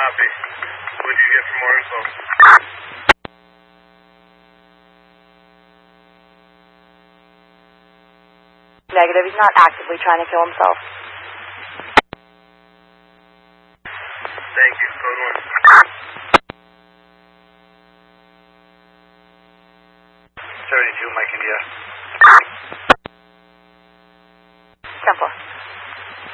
Copy. What did you get for more info? Negative. He's not actively trying to kill himself. Thank you. Code 1. 72, Mike India. 10-4.